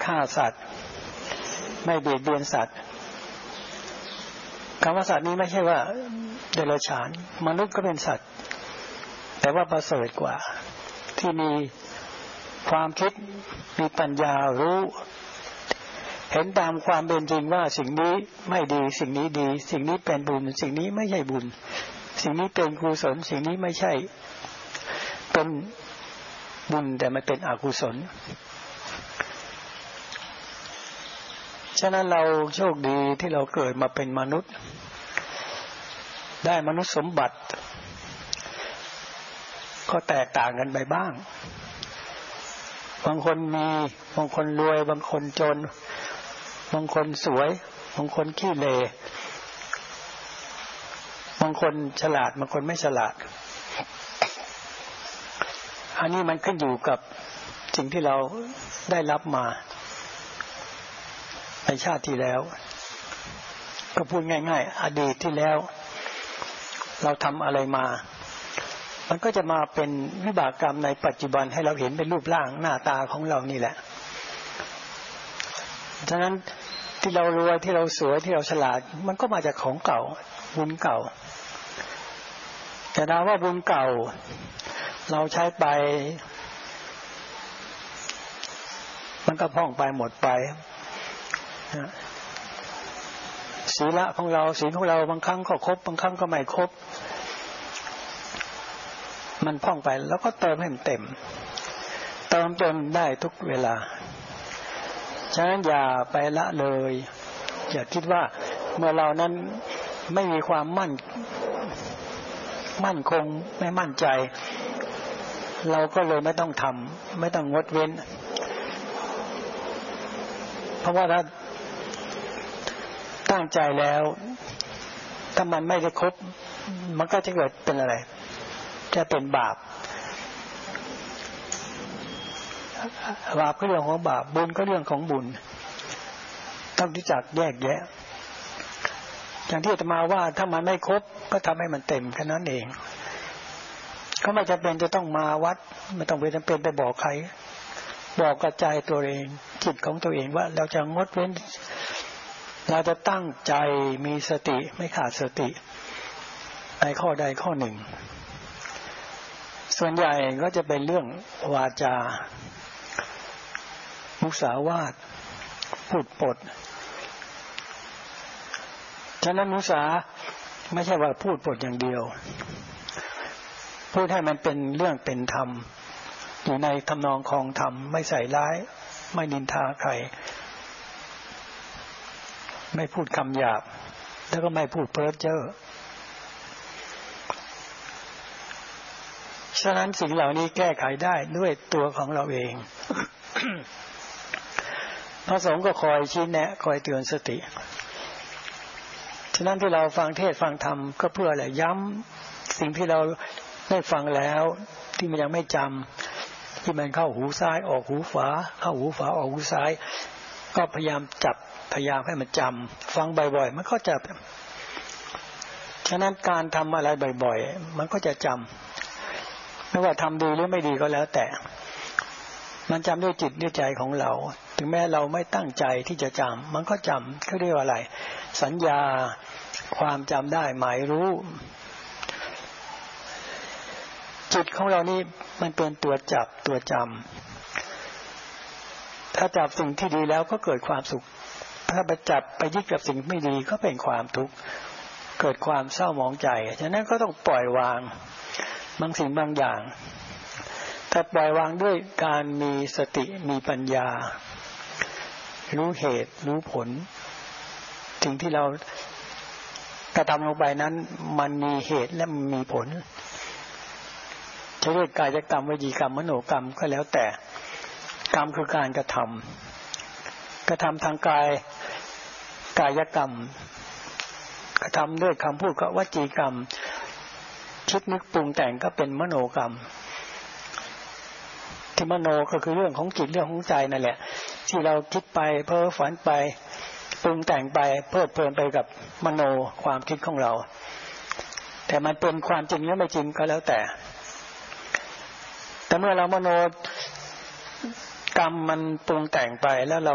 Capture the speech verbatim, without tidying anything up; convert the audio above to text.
ฆ่าสัตว์ไม่เบียดเบียนสัตว์คำว่าสัตว์นี้ไม่ใช่ว่าเดรัจฉานมนุษย์ก็เป็นสัตว์แต่ว่าประเสริฐกว่าที่มีความคิดมีปัญญารู้เห็นตามความเป็นจริงว่าสิ่งนี้ไม่ดีสิ่งนี้ดีสิ่งนี้เป็นบุญสิ่งนี้ไม่ใช่บุญสิ่งนี้เป็นกุศลสิ่งนี้ไม่ใช่เป็นบุญแต่มันเป็นอกุศลฉะนั้นเราโชคดีที่เราเกิดมาเป็นมนุษย์ได้มนุษย์สมบัติก็แตกต่างกันไปบ้างบางคนมีบางคนรวยบางคนจนบางคนสวยบางคนขี้เหร่บางคนฉลาดบางคนไม่ฉลาดอันนี้มันขึ้นอยู่กับสิ่งที่เราได้รับมาในชาติที่แล้วก็พูดง่ายๆอดีตที่แล้วเราทำอะไรมามันก็จะมาเป็นวิบากกรรมในปัจจุบันให้เราเห็นเป็นรูปร่างหน้าตาของเรานี่แหละฉะนั้นที่เรารวยที่เราสวยที่เราฉลาดมันก็มาจากของเก่าบุญเก่าแต่ถ้าว่าบุญเก่าเราใช้ไปมันก็พ่องไปหมดไปศีลของเราศีลของเราบางครั้งก็ครบบางครั้งก็ไม่ครบมันพ่องไปแล้วก็เติมให้มันเต็มเติมจนได้ทุกเวลาฉะนั้นอย่าไปละเลยอย่าคิดว่าเมื่อเรานั้นไม่มีความมั่นมั่นคงไม่มั่นใจเราก็เลยไม่ต้องทำไม่ต้องงดเว้นเพราะว่าถ้าตั้งใจแล้วถ้ามันไม่ได้ครบมันก็จะเกิดเป็นอะไรจะเป็นบาปบาปก็เรื่องของบาปบุญก็เรื่องของบุญต้องรู้จักแยกแยะอย่างที่อาตมาว่าถ้ามันไม่ครบก็ทำให้มันเต็มแค่นั้นเองก็ไม่จำเป็นจะต้องมาวัดไม่ต้องไปจำเป็นไปบอกใครบอกกระจายตัวเองจิตของตัวเองว่าเราจะงดเว้นเราจะตั้งใจมีสติไม่ขาดสติในข้อใดข้อหนึ่งส่วนใหญ่ก็จะเป็นเรื่องวาจามุสาวาทพูดปดฉะนั้นมุสาไม่ใช่ว่าพูดปดอย่างเดียวพูดให้มันเป็นเรื่องเป็นธรรมอยู่ในทำนองคองธรรมไม่ใส่ร้ายไม่นินทาใครไม่พูดคำหยาบแล้วก็ไม่พูดเพ้อเจ้อฉะนั้นสิ่งเหล่านี้แก้ไขได้ด้วยตัวของเราเอง พระสงฆ์ก็คอยชี้แนะคอยเตือนสติฉะนั้นที่เราฟังเทศน์ฟังธรรมก็เพื่ออะไรย้ำสิ่งที่เราได้ฟังแล้วที่มันยังไม่จำที่มันเข้าหูซ้ายออกหูขวาเข้าหูขวาออกหูซ้ายก็พยายามจับพยายามให้มันจำฟังบ่อยๆมันก็จะฉะนั้นการทำอะไรบ่อยๆมันก็จะจำไม่ว่าทำดีหรือไม่ดีก็แล้วแต่มันจำด้วยจิตด้วยใจของเราถึงแม้เราไม่ตั้งใจที่จะจำมันก็จำเขาเรียกว่าอะไรสัญญาความจำได้หมายรู้จิตของเรานี่มันเป็นตัวจับตัวจำถ้าจับสิ่งที่ดีแล้วก็เกิดความสุขถ้าไปจับไปยึดกับสิ่งไม่ดีก็เป็นความทุกข์เกิดความเศร้าหมองใจฉะนั้นก็ต้องปล่อยวางบางสิ่งบางอย่างถ้าปล่อยวางด้วยการมีสติมีปัญญารู้เหตุรู้ผลสิ่งที่เรากระทำลงไปนั้นมันมีเหตุและมันมีผลจะเรียกกายกรรมวจีกรรมมโนกรรมก็แล้วแต่กรรมคือการกระทำกระทำทางกายกายกรรมกระทำด้วยคำพูดก็วจีกรรมคิดนึกปรุงแต่งก็เป็นมโนกรรมที่มโนก็คือเรื่องของจิตเรื่องของใจนั่นแหละที่เราคิดไปเพ้อฝันไปปรุงแต่งไปเพลิดเพลินไปกับมโนความคิดของเราแต่มันเป็นความจริงหรือไม่จริงก็แล้วแต่แต่เมื่อเรามโนกรรมมันปรุงแต่งไปแล้วเรา